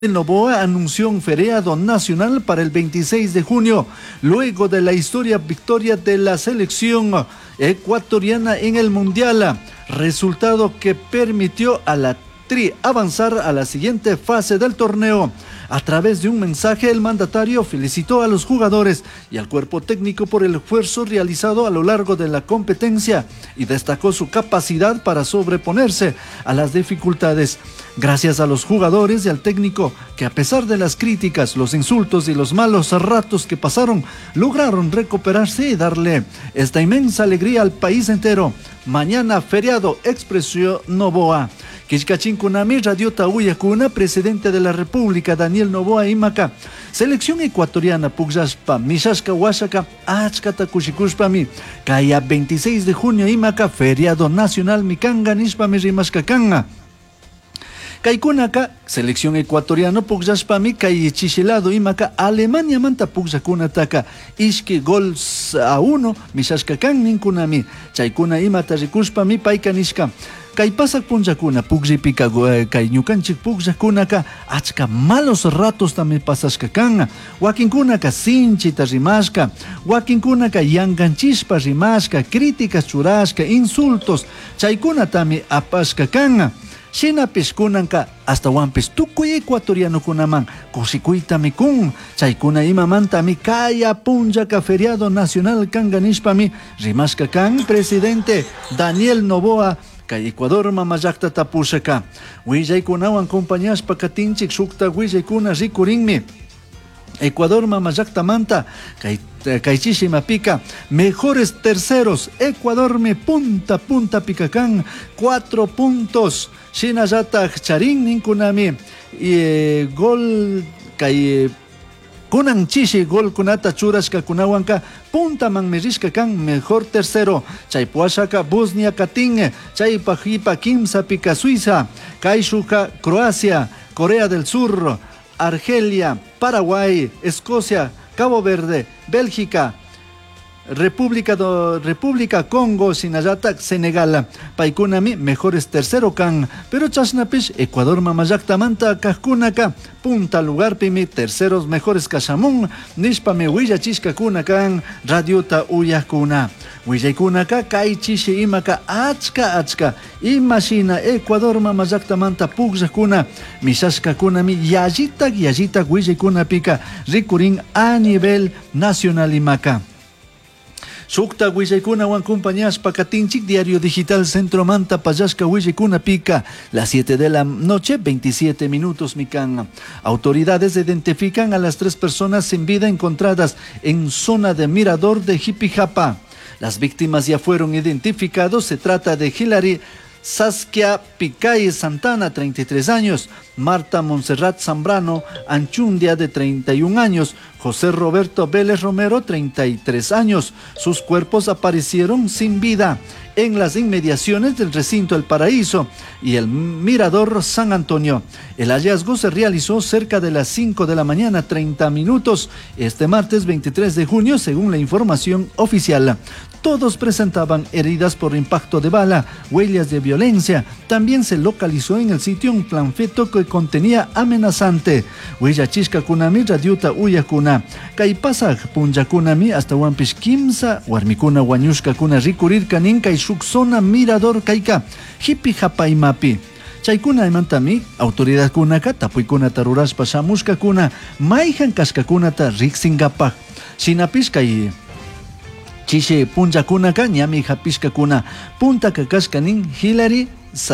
Noboa anunció un feriado nacional para el 26 de junio, luego de la victoria de la selección ecuatoriana en el Mundial, resultado que permitió a la Tri avanzar a la siguiente fase del torneo. A través de un mensaje, el mandatario felicitó a los jugadores y al cuerpo técnico por el esfuerzo realizado a lo largo de la competencia y destacó su capacidad para sobreponerse a las dificultades. Gracias a los jugadores y al técnico que, a pesar de las críticas, los insultos y los malos ratos que pasaron, lograron recuperarse y darle esta inmensa alegría al país entero. Mañana feriado, expresó Noboa. Quixcachinkunami, Radio Tauyacuna, presidente de la República, Daniel Noboa Imaca. Selección ecuatoriana, Puxaspa, Mishashka Huashaca, Achkata Kushikushpami. Kaya 26 de junio Imaca, feriado nacional Mikanga Nishpami Rimashkakanga. Kaikunaka, selección ecuatoriana, Puxaspami, Kay Chichelado Imaca, Alemania Manta Puxakunataka, Ishki gols a 1, Mishashkakan Ninkunami, Chaikuna Imata Rikushpami, Paikanishka. Kay pasak punchakuna pugripika kay ñukanchik pugllaykunaka achka malos ratos también pasashkakan. Wakinkunaka sinchita rimashka, wakinkunaka yanganchishpa rimashka, críticas churashka, insultos, chaykuna también apashkakan. Shinapish kunanka hasta wampis tukuy ecuatoriano kunaman kusikuytami kun chaykuna imamantami kaya punchaka feriado nacional kanganishpami rimashkakan presidente Daniel Noboa kay Ecuador mamayakta tapushaka. Willaykunawan acompañashpa katinchik shukta willaykuna rikurinmi. Ecuador mamayaktamanta kay chishimapika mejores terceros. Ecuador me punta pikakan 4 puntos. Shinayatak charin ninkunami gol kay kunan chishi gol kunata churashka kunawanka punta man mirishka kan mejor tercero. Chay puashaka Bosnia katin, chay pajipa kimsa pika Suiza, kaishuka Croacia, Corea del Sur, Argelia, Paraguay, Escocia, Cabo Verde, Bélgica, República Congo, Sinayatak, Senegal. Paikunami mejores tercero kan, pero chasnapish Ecuador mamayaktamanta kajkunaka punta lugar pimi terceros mejores kashamun nishpame willachishka kuna kan radiota uyakuna. Willaykunaka kay chishi imaka achka imashina Ecuador mamayaktamanta puglakuna mishashka kunami yajitak willaykuna pika rikurin a nivel nacional imaka. Shukta Willaykuna wan compañashpa katinchik diario digital Centro Manta Payashka Willaykuna pika las 7 de la noche 27 minutos mikan. Autoridades identifican a las 3 personas sin vida encontradas en zona de Mirador de Jipijapa. Las víctimas ya fueron identificados. Se trata de Hilary Saskia Picay Santana, 33 años, Marta Montserrat Zambrano Anchundia, de 31 años, José Roberto Vélez Romero, 33 años. Sus cuerpos aparecieron sin vida en las inmediaciones del recinto El Paraíso y el Mirador San Antonio. El hallazgo se realizó cerca de las 5 de la mañana, 30 minutos, este martes 23 de junio, según la información oficial. Todos presentaban heridas por impacto de bala, huellas de violencia. También se localizó en el sitio un planfeto que contenía amenazante. Huellachishka kunami radiuta uyakuna. Kaypasaj punjakunami hasta wampish kimsa, warmikuna wañushka kuna rikurir kanin kay shuksona Mirador kayka, hipi hapaymapi. Chaykuna imantami, autoridad kunaka, tapuykunata rurashpa shamushka kuna, mayhan kashkakunata riksingapaj. Shinapish kay chishi punjakunaka ñami hapishkakuna punta kakashkanin Hilary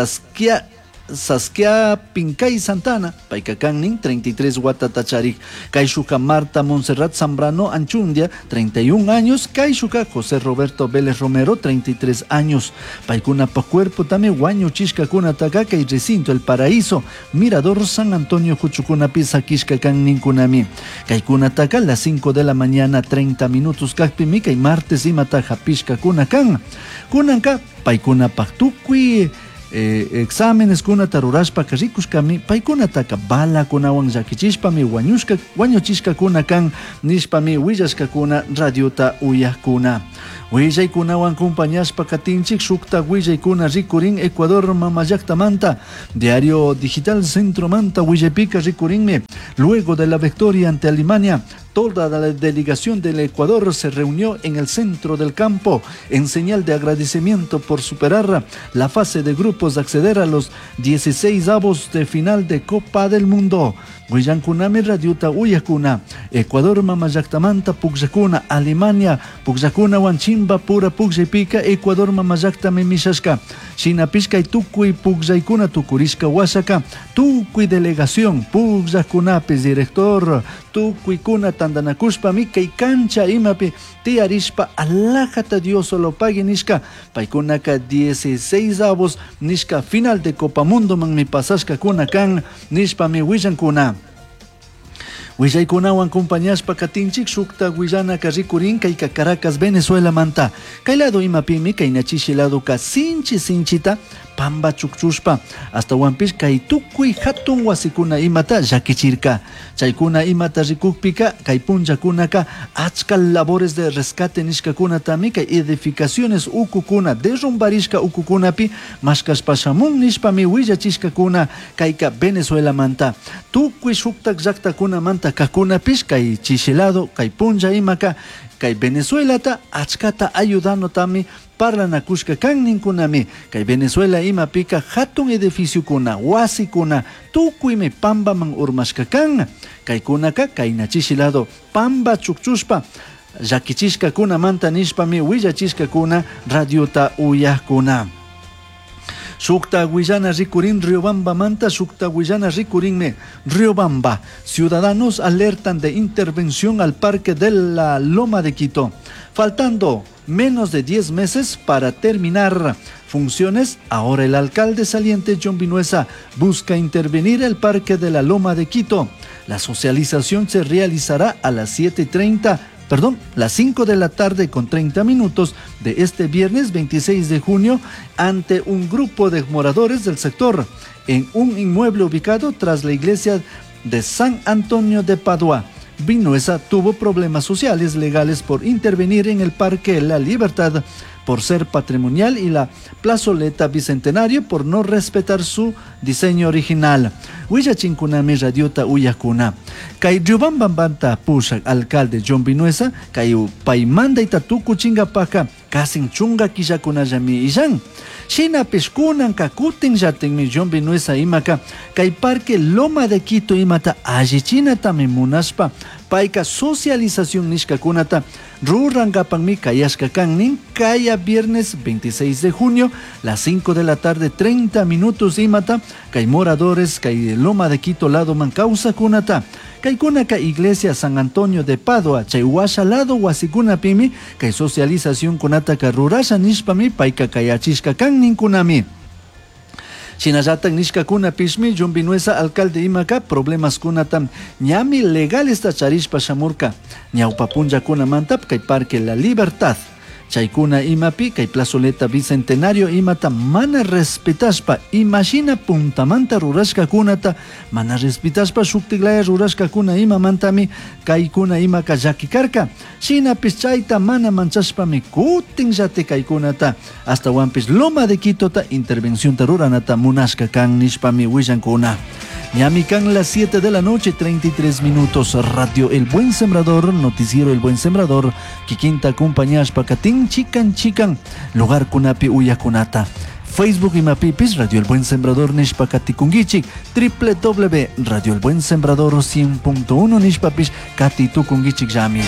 Saskia Pincay Santana paikakannin 33 watatacharik. Kaishuka Marta Montserrat Zambrano Anchundia, 31 años. Kaishuka José Roberto Vélez Romero, 33 años. Paikuna pa cuerpo tame guaño chishkakuna takaka y recinto El Paraíso, Mirador San Antonio Juchukuna pisa kishkakannin kunami. Kaikuna taka las 5 de la mañana 30 minutos kakpimika y martes imata hapishkakuna kan. Kunanka paikuna paktukui exámenes kuna tarurashpa karikushkami paykunataka bala kunawan llakichishpami wañuchishka kuna kan nishpami willashka kuna radiota uyakuna. Willaykunawan acompañashpa katinchik shukta willaykuna rikurin Ecuador mamallaktamanta. Diario Digital Centromanta willaypika rikurinme. Luego de la victoria ante Alemania, toda la delegación del Ecuador se reunió en el centro del campo en señal de agradecimiento por superar la fase de grupos, acceder a los 16avos de final de Copa del Mundo. Willankunami radiuta uyakuna, Ecuador mamallaktamanta puksakuna, Alemania puksakuna wanchimba pura puksaypika, Ecuador mamallaktami mishashka. Shinapishka y tukui puksaykuna tukurishka wasaka, tukui delegación puksakunapis director, tukui kuna tandanakushpa kay cancha imapi tiarishpa alajata Dios solo pague nishka, paykunaka 16avos nishka final de Copa Mundo man mi pasashka kuna kan nishpa mi willankuna. Willaykunawan acompañashpa katinchik shukta willana rikurin kayka Caracas Venezuela manta. Kay lado imapimi kay nachishi lado ka sinchita pamba chukchushpa hasta wampish kay tukui hatun wasikuna imata llakichirka. Chaykuna imata rikukpika kay punchakunaka achka labores de rescate nishkakunatami kay edificaciones ukukuna derrumbarishka ukukunapi mashkashpa shamun nishpami willachishkakuna kayka Venezuela manta. Tukui shuktak llaktakuna manta kakunapish kay chishilado kay puncha imaka kay Venezuelata achkata ayudanotami parlanakushka kan ninkunami kay Venezuela imapika hatun edificio kuna wasi kuna tukuimi pamba man urmashka kan kay kunaka kay nachishilado pamba chukchushpa llakichishka kuna manta nishpami willachishka kuna radiota uyakuna. Shukta Guillana Rikurin Riobamba manta Shukta Guillana Rikurinme Riobamba. Ciudadanos alertan de intervención al parque de la Loma de Quito. Faltando menos de 10 meses para terminar funciones, ahora el alcalde saliente John Vinuesa busca intervenir el parque de la Loma de Quito. La socialización se realizará a las 5 de la tarde con 30 minutos de este viernes 26 de junio ante un grupo de moradores del sector en un inmueble ubicado tras la iglesia de San Antonio de Padua. Vinuesa tuvo problemas sociales legales por intervenir en el Parque La Libertad por ser patrimonial y la plazoleta Bicentenario por no respetar su diseño original. Huillachinkunami radiota uyakuna. Kay Riobambambanta pusha alcalde John Vinuesa, kay paimanda itatuku chingapaka, kasin chunga kishakunayami illan. Shina pishkunan kakutin yatinmi John Vinuesa imaka, kay parque Loma de Quito imata allichinata munaspa, paika socialización nishkakunata, rurangapanmi kayashka kannin, kaya viernes 26 de junio, las 5 de la tarde 30 minutos imata, kay moradores kay Loma de Quito lado mancausa kunata, kay kunaka iglesia San Antonio de Padua, chay washa lado wasikunapimi, kay socialización kunata karurasha nishpami, paika kayachishka kannin kunami. Shinallatan nishkakuna pishmi John Vinuesa alcalde imaka problemas kunatam ñami legales tacharishpa shamurka ñaupa punja kuna mantap kay parque La Libertad chaykuna imapi kay plazoleta Bicentenario imata mana respetashpa imagina puntamanta rurashka kunata mana respetashpa shuktiglaya rurashka kuna ima mantami kay kuna imaka llakikarka shina pichayta mana manchashpami kutin llate kay kunata hasta wampis Loma de Quito ta intervención taruranata munashka kan nishpami willankuna. Ñami kan las 7 de la noche, 33 minutos. Radio El Buen Sembrador, noticiero El Buen Sembrador, Kikinta compañías Pacatín, chican, lugar kunapi uyakunata. Facebook y mapipis, Radio El Buen Sembrador Nishpakati Kungichik, www.Radio El Buen Sembrador 100.1 Nishpapis, Kati Tukungichik Yami.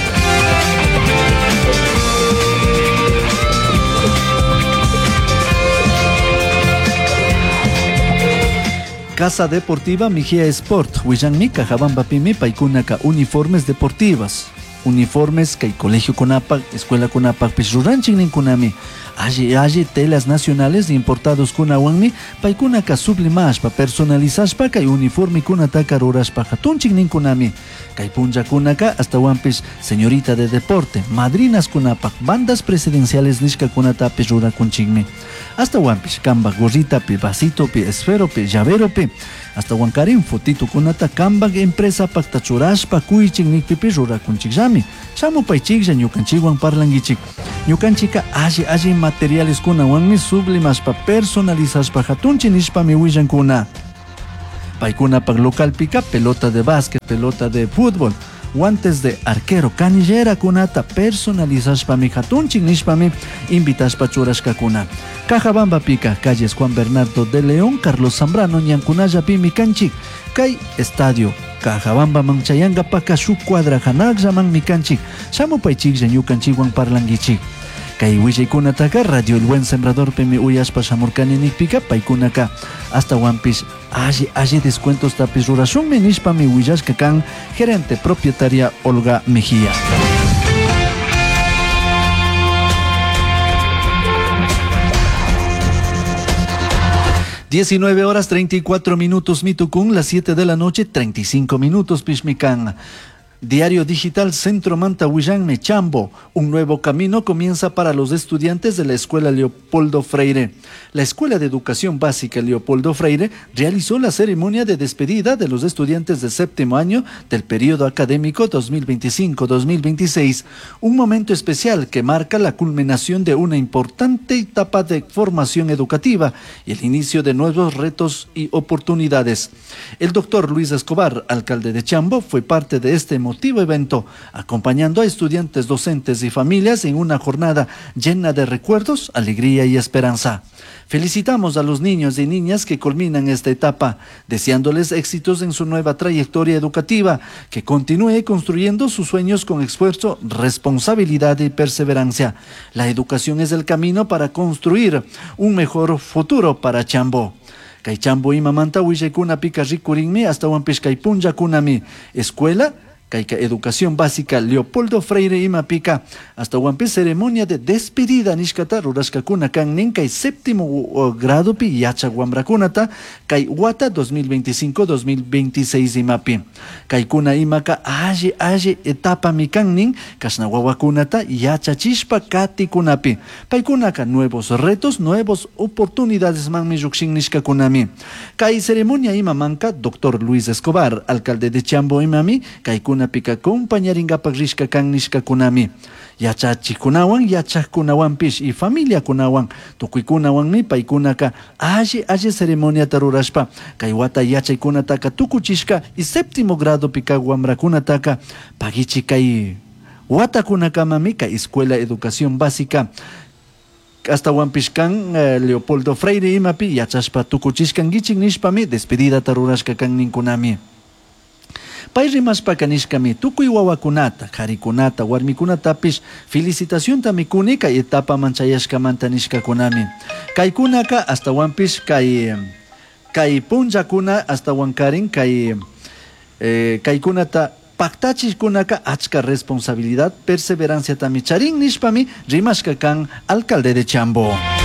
Casa Deportiva Mijia Sport, Huillanmi, Cajabambapimi, Paikunaka, uniformes deportivas. Uniformes que Colegio Conapac, Escuela Conapac, Pisruranching Kunami. Allí telas nacionales importados kunawanmi paykunaka sublimashpa personalizashpa kay uniforme kunataka rurashpa hatunchik ninkunami kay punllakunaka hasta wampish señorita de deporte madrinas kunapak bandas presidenciales nishkakunatapish rurakunchikmi hasta wampish kamba gorritapi vasitopi esferopi llaveropi hasta wankarin fotito kunata kambak empresa pakta churashpa kuychik nikpipi rurakunchikllami shamupaychiklla ñukanchikwan parlangichik ñukanchika alli materiales kunawanmi sublimashpa personalizashpa hatunchik nishpami willankuna paykunapak localpika pelota de básquet pelota de fútbol guantes de arquero canillera kunata personalizashpami hatunchik nishpami invitashpa churashkakuna Cajabamba pika calles Juan Bernardo de León Carlos Zambrano ñankunallapimi kanchik kay estadio Cajabamba manchayanga paka shuk cuadra hanaqllamanmi kanchik shamupaychiklla ñukanchikwan parlangichik kay willaykunataqa Radio El Buen Sembrador pimi uyashpa shamurkani nikpika paykunaka hasta wampish alli descuentos tapis rurashunmi nishpami willashka kan gerente propietaria Olga Mejía. (19:34) Mitukun, las 7 de la noche, 35 minutos Pishmikan. Diario Digital Centro Manta Huillanme Chambo. Un nuevo camino comienza para los estudiantes de la Escuela Leopoldo Freire. La Escuela de Educación Básica Leopoldo Freire realizó la ceremonia de despedida de los estudiantes de séptimo año del periodo académico 2025-2026. Un momento especial que marca la culminación de una importante etapa de formación educativa y el inicio de nuevos retos y oportunidades. El doctor Luis Escobar, alcalde de Chambo, fue parte de este emotivo evento, acompañando a estudiantes, docentes y familias en una jornada llena de recuerdos, alegría y esperanza. Felicitamos a los niños y niñas que culminan esta etapa, deseándoles éxitos en su nueva trayectoria educativa, que continúe construyendo sus sueños con esfuerzo, responsabilidad y perseverancia. La educación es el camino para construir un mejor futuro para Chambo. Kay Chambo ima manta willaykuna pika rikurinmi hasta wampish kay punllakunami escuela Caica Educación Básica Leopoldo Freire ima pika hasta wampish ceremonia de despedida nishkata rurashkakuna kan nin kay séptimo grado pi yachak wambrakunata kay wata 2025-2026 imapi kaykuna imaka alli etapa mi kan nin kashna wawakunata yachachishpa katikunapi paykunaka nuevos retos, nuevos oportunidades manmi llukshin nishkakunami kay ceremonia ima manka Dr. Luis Escobar, alcalde de Chambo imami kaykuna pika compañeringapak rishka kan nishkakunami yachachikunawan yachakkunawanpish y familia kunawan tukuykunawanmi paykunaka alli ceremonia tarurashpa kay wata yachaykunataka tukuchishka y séptimo grado pika wambrakunataka pagichi kay watakunakamami kay Escuela Educación Básica hasta Wampishkan Leopoldo Freire imapi yachashpa tukuchishkan gichik nishpami despedida tarurashka kan ninkunami payrimashpa kanishkami tukuy wawakunata qharikunata warmikunatapish felicitación tamikuni kay etapa manchayashkamanta nishkakunami kaykunaka hasta wampish kay punllakuna hasta wankarin kaykunata paktachishkunaka achka responsabilidad perseverancia tamicharin nishpami rimashka kan alcalde de Chambo.